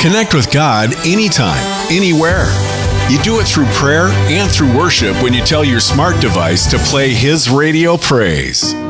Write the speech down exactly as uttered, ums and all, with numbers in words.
Connect with God anytime, anywhere. You do it through prayer and through worship when you tell your smart device to play His radio praise.